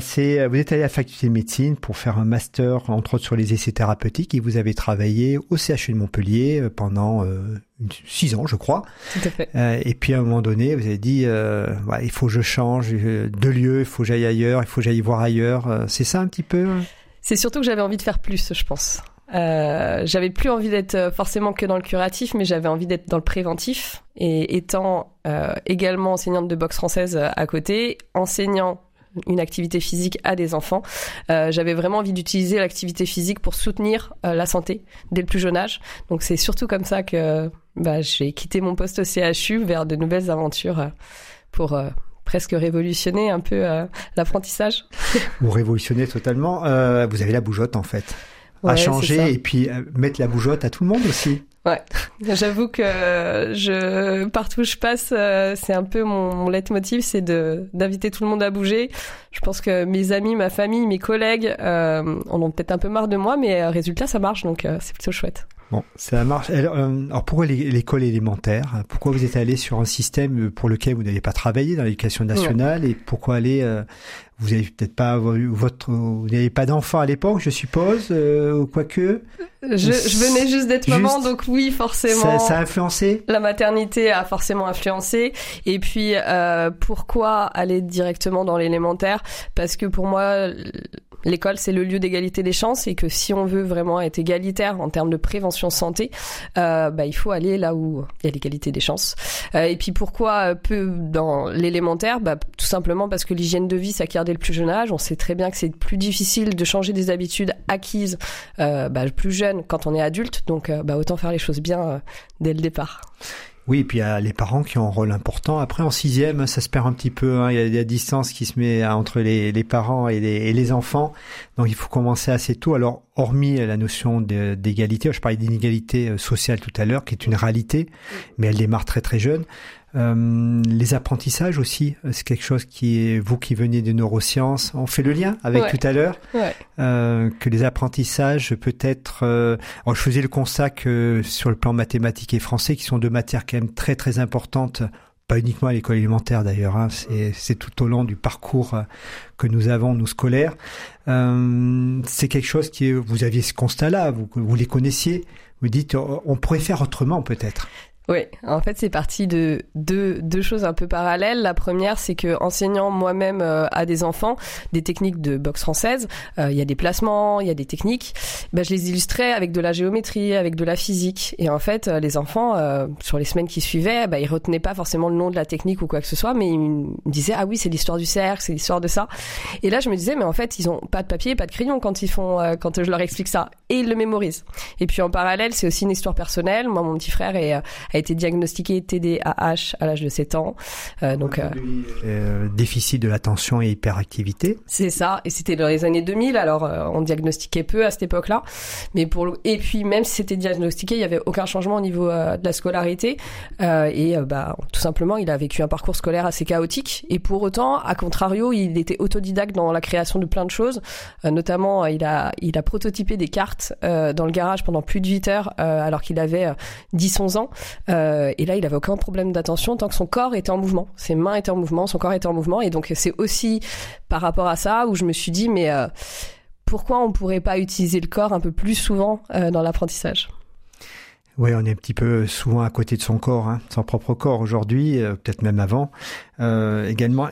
Vous êtes allé à la faculté de médecine pour faire un master, entre autres sur les essais thérapeutiques, et vous avez travaillé au CHU de Montpellier pendant 6 ans, je crois. Tout à fait. Et puis à un moment donné, vous avez dit, il faut que je change de lieu, il faut que j'aille ailleurs, il faut que j'aille voir ailleurs. C'est ça un petit peu? C'est surtout que j'avais envie de faire plus, je pense. J'avais plus envie d'être forcément que dans le curatif, mais j'avais envie d'être dans le préventif. Et étant également enseignante de boxe française à côté, enseignant une activité physique à des enfants, j'avais vraiment envie d'utiliser l'activité physique pour soutenir la santé dès le plus jeune âge. Donc c'est surtout comme ça que j'ai quitté mon poste au CHU vers de nouvelles aventures pour presque révolutionner un peu l'apprentissage. Vous révolutionnez totalement. Vous avez la bougeotte en fait. À changer et puis mettre la bougeotte à tout le monde aussi. Ouais, j'avoue que partout où je passe, c'est un peu mon leitmotiv, c'est d'inviter tout le monde à bouger. Je pense que mes amis, ma famille, mes collègues en ont peut-être un peu marre de moi, mais résultat, ça marche, donc c'est plutôt chouette. Bon, ça marche. Alors pourquoi l'école élémentaire? Pourquoi vous êtes allé sur un système pour lequel vous n'avez pas travaillé dans l'éducation nationale? Et pourquoi aller vous n'avez peut-être pas vous n'avez pas d'enfant à l'époque, je suppose, ou quoique. Je venais juste d'être maman, donc oui, forcément. Ça a influencé? La maternité a forcément influencé. Et puis, pourquoi aller directement dans l'élémentaire? Parce que pour moi, l'école, c'est le lieu d'égalité des chances et que si on veut vraiment être égalitaire en termes de prévention santé, il faut aller là où il y a l'égalité des chances. Et puis pourquoi peu dans l'élémentaire? Tout simplement parce que l'hygiène de vie s'acquiert dès le plus jeune âge. On sait très bien que c'est plus difficile de changer des habitudes acquises plus jeune quand on est adulte. Donc autant faire les choses bien dès le départ. Oui, et puis il y a les parents qui ont un rôle important. Après, en 6e, ça se perd un petit peu. Il y a la distance qui se met entre les parents et les enfants. Donc, il faut commencer assez tôt. Alors, hormis la notion d'égalité, je parlais d'inégalité sociale tout à l'heure, qui est une réalité, mais elle démarre très très jeune. Les apprentissages aussi, c'est quelque chose vous qui venez des neurosciences, on fait le lien avec tout à l'heure, que les apprentissages peut-être... alors je faisais le constat que sur le plan mathématique et français, qui sont deux matières quand même très très importantes, pas uniquement à l'école élémentaire d'ailleurs, c'est tout au long du parcours que nous avons, nous scolaires, c'est quelque chose vous aviez ce constat-là, vous les connaissiez, vous dites on pourrait faire autrement peut-être. Oui, en fait, c'est parti de deux choses un peu parallèles. La première, c'est que enseignant moi-même à des enfants des techniques de boxe française, il y a des placements, il y a des techniques, je les illustrais avec de la géométrie, avec de la physique. Et en fait, les enfants, sur les semaines qui suivaient, ils retenaient pas forcément le nom de la technique ou quoi que ce soit, mais ils me disaient « Ah oui, c'est l'histoire du cercle, c'est l'histoire de ça ». Et là, je me disais « Mais en fait, ils ont pas de papier, pas de crayon quand je leur explique ça. » Et ils le mémorisent. Et puis en parallèle, c'est aussi une histoire personnelle. Moi, mon petit frère a été diagnostiqué TDAH à l'âge de 7 ans. Déficit de l'attention et hyperactivité. C'est ça. Et c'était dans les années 2000. Alors, on diagnostiquait peu à cette époque-là. Mais et puis, même si c'était diagnostiqué, il n'y avait aucun changement au niveau de la scolarité. Tout simplement, il a vécu un parcours scolaire assez chaotique. Et pour autant, à contrario, il était autodidacte dans la création de plein de choses. Notamment, il a prototypé des cartes dans le garage pendant plus de 8 heures alors qu'il avait 10-11 ans. Et là, il avait aucun problème d'attention tant que son corps était en mouvement. Ses mains étaient en mouvement, son corps était en mouvement. Et donc, c'est aussi par rapport à ça où je me suis dit, mais pourquoi on pourrait pas utiliser le corps un peu plus souvent dans l'apprentissage ? Oui, on est un petit peu souvent à côté de son corps, de son propre corps aujourd'hui, peut-être même avant également.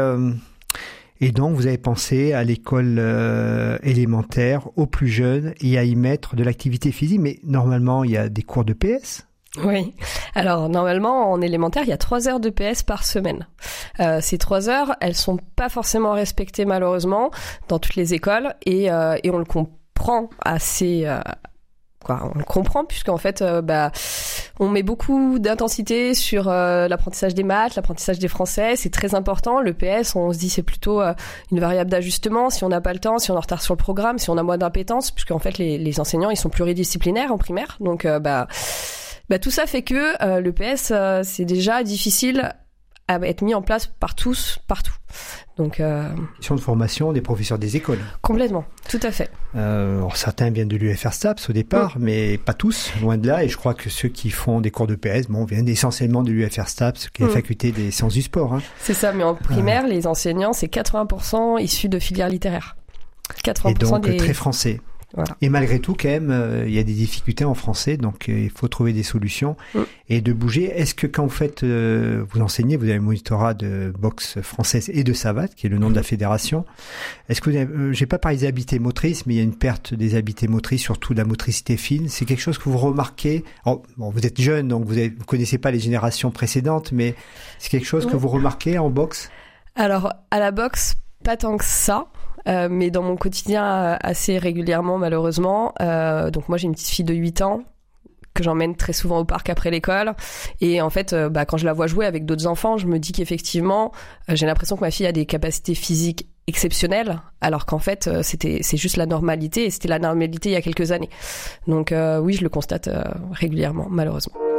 Et donc, vous avez pensé à l'école élémentaire, aux plus jeunes, et à y mettre de l'activité physique. Mais normalement, il y a des cours de PS. Oui. Alors, normalement, en élémentaire, il y a 3 heures de PS par semaine. Ces 3 heures, elles sont pas forcément respectées, malheureusement, dans toutes les écoles. Et on le comprend assez... on le comprend puisqu'en fait on met beaucoup d'intensité sur l'apprentissage des maths, l'apprentissage des français, c'est très important. Le PS, on se dit c'est plutôt une variable d'ajustement si on n'a pas le temps, si on est en retard sur le programme, si on a moins d'impétence, puisqu'en fait les enseignants ils sont pluridisciplinaires en primaire, donc tout ça fait que le PS c'est déjà difficile à être mis en place par tous, partout. Donc, question de formation des professeurs des écoles. Complètement, tout à fait. Alors certains viennent de l'UFR STAPS au départ, mais pas tous, loin de là. Et je crois que ceux qui font des cours de PS, viennent essentiellement de l'UFR STAPS, qui est la faculté des sciences du sport. Hein. C'est ça, mais en primaire, les enseignants, c'est 80% issus de filières littéraires. 80% et donc très français. Voilà. Et malgré tout, quand même, il y a des difficultés en français, donc il faut trouver des solutions et de bouger. Est-ce que quand vous faites, vous enseignez, vous avez le monitorat de boxe française et de savate, qui est le nom de la fédération. Est-ce que vous avez, j'ai pas parlé des habiletés motrices, mais il y a une perte des habiletés motrices, surtout de la motricité fine. C'est quelque chose que vous remarquez. Alors, vous êtes jeune, donc vous connaissez pas les générations précédentes, mais c'est quelque chose que vous remarquez en boxe? Alors, à la boxe, pas tant que ça. Mais dans mon quotidien assez régulièrement malheureusement. Donc moi j'ai une petite fille de 8 ans que j'emmène très souvent au parc après l'école et en fait quand je la vois jouer avec d'autres enfants, je me dis qu'effectivement j'ai l'impression que ma fille a des capacités physiques exceptionnelles alors qu'en fait c'est juste la normalité et c'était la normalité il y a quelques années. Donc oui, je le constate régulièrement malheureusement.